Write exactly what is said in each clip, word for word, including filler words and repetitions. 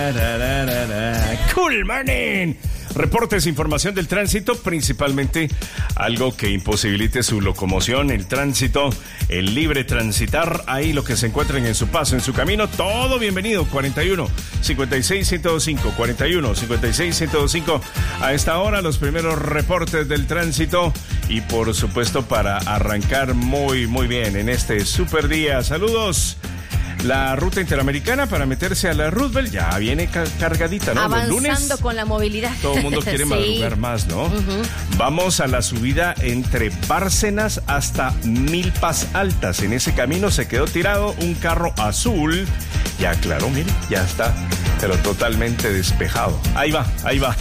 Cool morning. Reportes, información del tránsito, principalmente algo que imposibilite su locomoción, el tránsito, el libre transitar, ahí lo que se encuentren en su paso, en su camino, todo bienvenido. Cuarenta y uno, cincuenta y seis, ciento veinticinco, cuarenta y uno, cincuenta y seis, ciento veinticinco. A esta hora los primeros reportes del tránsito y por supuesto para arrancar muy muy bien en este super día. Saludos. La ruta interamericana para meterse a la Roosevelt ya viene ca- cargadita, ¿no? Avanzando Los lunes, con la movilidad. todo el mundo quiere Sí. madrugar más, ¿no? Uh-huh. Vamos a la subida entre Bárcenas hasta Milpas Altas. En ese camino se quedó tirado un carro azul. Ya, claro, mire, ya está, pero totalmente despejado. Ahí va, ahí va.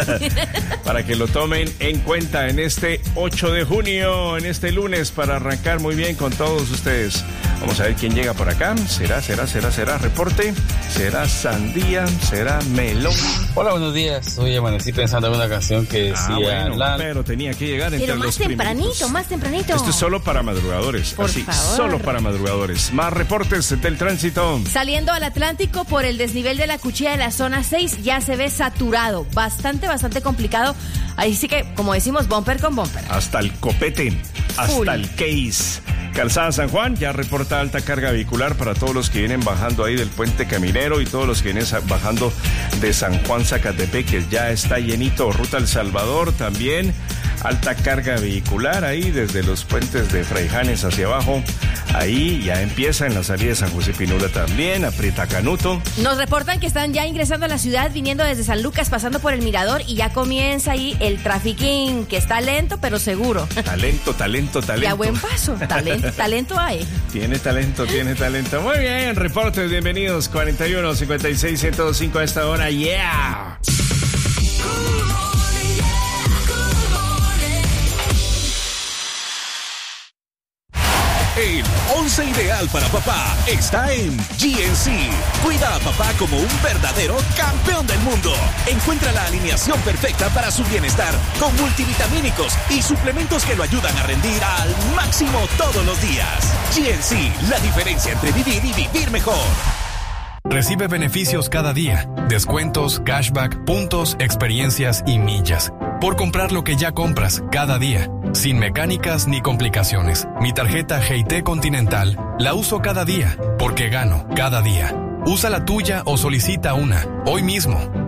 Para que lo tomen en cuenta en este ocho de junio, en este lunes, para arrancar muy bien con todos ustedes. Vamos a ver quién llega por acá. ¿Será, será, será, será reporte? ¿Será sandía? ¿Será melón? Hola, buenos días. Hoy amanecí pensando en una canción que decía... Ah, bueno, la... pero tenía que llegar entre Pero más los tempranito, primeritos. más tempranito. Esto es solo para madrugadores. Por así, favor. solo para madrugadores. Más reportes del tránsito. Saliendo al Atlántico por el desnivel de la Cuchilla de la zona seis, ya se ve saturado. Bastante, bastante complicado. Ahí sí que, como decimos, bumper con bumper. Hasta el copete, hasta Full. el case. Calzada San Juan ya reporta alta carga vehicular para todos los que vienen bajando ahí del Puente Caminero y todos los que vienen bajando de San Juan Zacatepec, que ya está llenito. Ruta El Salvador también, alta carga vehicular ahí desde los puentes de Fraijanes hacia abajo. Ahí ya empieza en la salida de San José Pinula también, aprieta Canuto. Nos reportan que están ya ingresando a la ciudad, viniendo desde San Lucas, pasando por el Mirador, y ya comienza ahí el trafiquín, que está lento pero seguro. Talento, talento, talento. Y a buen paso, talento, talento hay. Tiene talento, tiene talento. Muy bien, reportes, bienvenidos. cuarenta y uno, cincuenta y seis, ciento veinticinco a esta hora, yeah. El once ideal para papá está en G N C. Cuida a papá como un verdadero campeón del mundo. Encuentra la alineación perfecta para su bienestar con multivitamínicos y suplementos que lo ayudan a rendir al máximo todos los días. G N C, la diferencia entre vivir y vivir mejor. Recibe beneficios cada día, descuentos, cashback, puntos, experiencias y millas. Por comprar lo que ya compras cada día, sin mecánicas ni complicaciones. Mi tarjeta G I T Continental la uso cada día, porque gano cada día. Usa la tuya o solicita una hoy mismo.